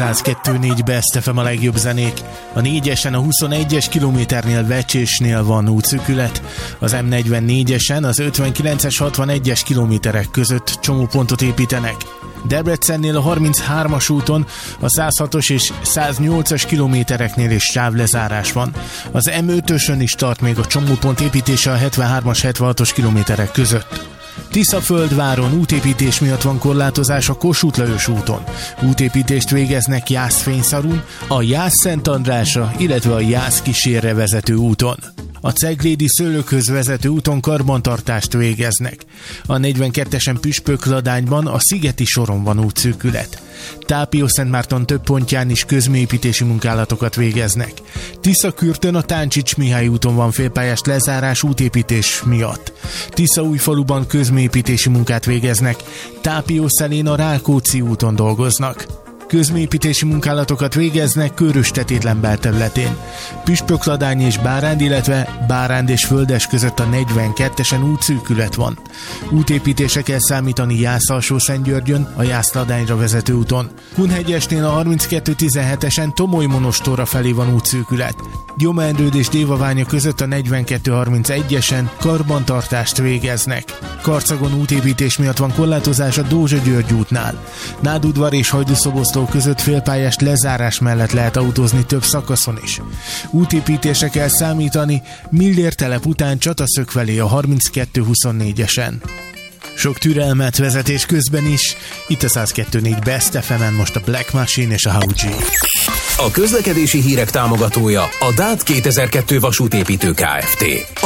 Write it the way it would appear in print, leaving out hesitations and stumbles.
102.4 Best FM a legjobb zenék. A 4-esen a 21-es kilométernél Vecsésnél van útszűkület. Az M44-esen az 59-es 61-es kilométerek között csomópontot építenek. Debrecennél a 33-as úton a 106-os és 108-as kilométereknél is sávlezárás van. Az M5-ösön is tart még a csomópont építése a 73-as 76-os kilométerek között. Tiszaföldváron útépítés miatt van korlátozás a Kossuth Lajos úton. Útépítést végeznek Jász-Fényszarun, a Jász-Szent Andrásra, illetve a Jász-Kísérre vezető úton. A Ceglédi Szőlőkhöz vezető úton karbantartást végeznek. A 42-esen Püspökladányban a Szigeti soron van útszűkület. Tápiószentmárton több pontján is közműépítési munkálatokat végeznek. Tiszakürtön a Táncsics Mihály úton van félpályás lezárás útépítés miatt. Tiszaújfaluban közműépítési munkát végeznek. Tápiószelén a Rákóczi úton dolgoznak. Közműépítési munkálatokat végeznek Köröstetén belterületén. Püspökladány és Báránd, illetve Báránd és Földes között a 42-esen útszűkület van. Útépítésre kell számítani Jász-Alsó-Szentgyörgyön, a Jász-Ladányra vezető úton. Kunhegyesnél a 32-17-esen Tomoly-Monostorra felé van útszűkület. Gyomendrőd és Dévaványa között a 42-31-esen karbantartást végeznek. Karcagon útépítés miatt van korlátozás a Dózsa-György útnál. Nádudvar és Hajdúszoboszló között félpályás lezárás mellett lehet autózni több szakaszon is. Útépítésre kell számítani Millér telep után Csataszök felé a 32-24-esen. Sok türelmet vezetés közben is. Itt a 102.4 Best FM-en most a Black Machine és a Hauji. A közlekedési hírek támogatója a DÁT 2002 vasútépítő Kft.